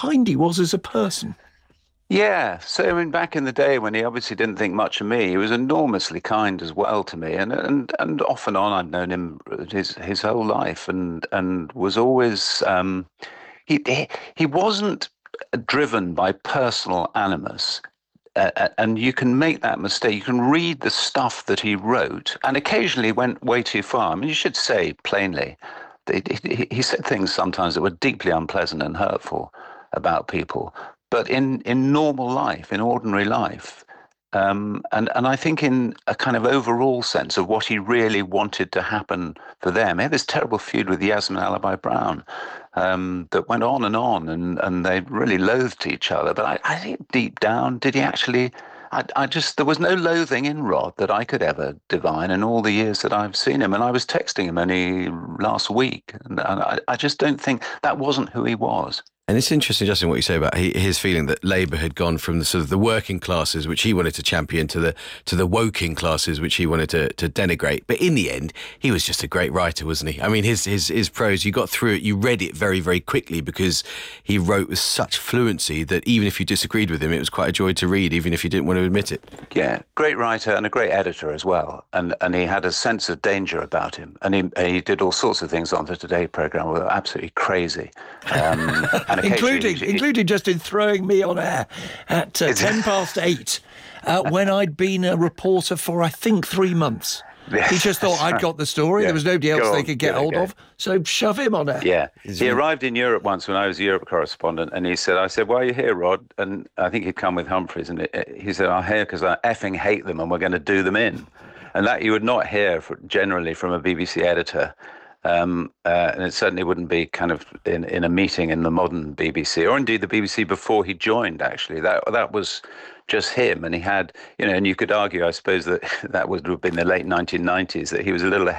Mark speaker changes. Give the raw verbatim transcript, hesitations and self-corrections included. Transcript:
Speaker 1: kind he was as a person.
Speaker 2: Yeah, so I mean, back in the day when he obviously didn't think much of me, he was enormously kind as well to me, and and and off and on, I'd known him his his whole life, and and was always um, he he he wasn't driven by personal animus. Uh, and you can make that mistake. You can read the stuff that he wrote, and occasionally went way too far. I mean, you should say plainly, that he, he said things sometimes that were deeply unpleasant and hurtful about people. But in, in normal life, in ordinary life, um, and, and I think in a kind of overall sense of what he really wanted to happen for them. He had this terrible feud with Yasmin Alibi Brown um, that went on and on, and, and they really loathed each other. But I, I think deep down, did he actually... I, I just, there was no loathing in Rod that I could ever divine in all the years that I've seen him. And I was texting him only last week, and, and I, I just don't think that wasn't who he was.
Speaker 3: And it's interesting, Justin, what you say about his feeling that Labour had gone from the sort of the working classes, which he wanted to champion, to the to the woking classes, which he wanted to, to denigrate. But in the end, he was just a great writer, wasn't he? I mean, his his his prose, you got through it, you read it very, very quickly because he wrote with such fluency that even if you disagreed with him, it was quite a joy to read, even if you didn't want to admit it.
Speaker 2: Yeah, great writer and a great editor as well. And and he had a sense of danger about him. And he, he did all sorts of things on the Today programme that were absolutely crazy. Um, and
Speaker 1: including... Including just in throwing me on air at uh, ten past eight uh, when I'd been a reporter for, I think, three months. He just thought I'd got the story. Yeah. There was nobody else Go they on. could get yeah, hold okay. of. So shove him on air.
Speaker 2: Yeah. He arrived in Europe once when I was a Europe correspondent, and he said, I said, why are you here, Rod? And I think he'd come with Humphreys, and it, he said, I'm here because I effing hate them and we're going to do them in. And that you would not hear for, generally from a B B C editor. Um, uh, and it certainly wouldn't be kind of in, in a meeting in the modern B B C, or indeed the B B C before he joined, actually. That that was just him. And he had, you know, and you could argue, I suppose, that that would have been the late nineteen nineties, that he was a little